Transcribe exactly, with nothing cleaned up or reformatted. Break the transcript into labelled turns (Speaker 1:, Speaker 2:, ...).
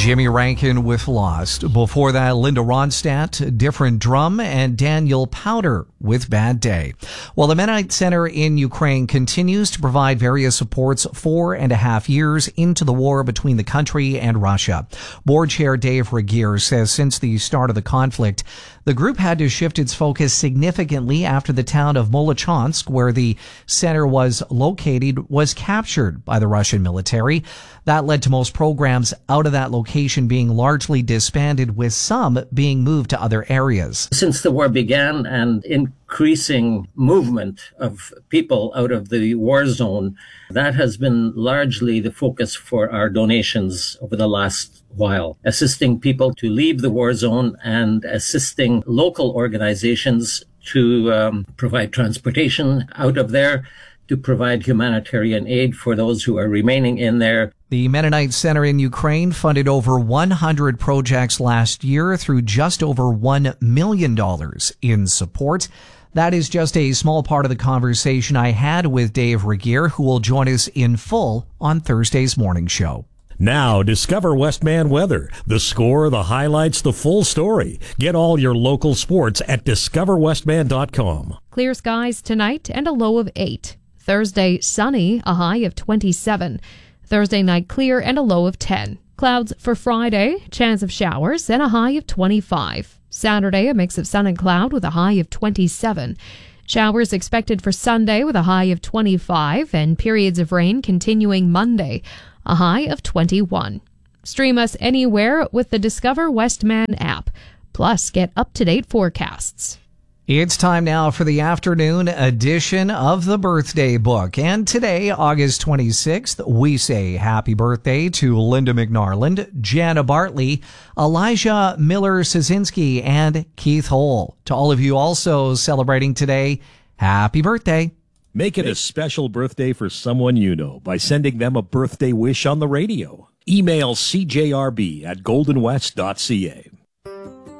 Speaker 1: Jimmy Rankin with Lost. Before that, Linda Ronstadt, Different Drum, and Daniel Powder with Bad Day. Well, the Mennonite Center in Ukraine continues to provide various supports four and a half years into the war between the country and Russia. Board Chair Dave Regier says since the start of the conflict, the group had to shift its focus significantly after the town of Molochansk, where the center was located, was captured by the Russian military. That led to most programs out of that location being largely disbanded, with some being moved to other areas.
Speaker 2: Since the war began, and increasing movement of people out of the war zone, that has been largely the focus for our donations over the last while, assisting people to leave the war zone and assisting local organizations to um, provide transportation out of there, to provide humanitarian aid for those who are remaining in there.
Speaker 1: The Mennonite Center in Ukraine funded over one hundred projects last year through just over one million dollars in support. That is just a small part of the conversation I had with Dave Regier, who will join us in full on Thursday's morning show.
Speaker 3: Now, discover Westman weather. The score, the highlights, the full story. Get all your local sports at discover westman dot com.
Speaker 4: Clear skies tonight and a low of eight. Thursday, sunny, a high of twenty-seven. Thursday night, clear and a low of ten. Clouds for Friday, chance of showers and a high of twenty-five. Saturday, a mix of sun and cloud with a high of twenty-seven. Showers expected for Sunday with a high of twenty-five, and periods of rain continuing Monday, a high of twenty-one. Stream us anywhere with the Discover Westman app. Plus, get up-to-date forecasts.
Speaker 1: It's time now for the afternoon edition of the Birthday Book. And today, August twenty-sixth, we say happy birthday to Linda McNarland, Jana Bartley, Elijah Miller-Szynski, and Keith Hole. To all of you also celebrating today, happy birthday.
Speaker 3: Make it a special birthday for someone you know by sending them a birthday wish on the radio. Email c j r b at golden west dot c a.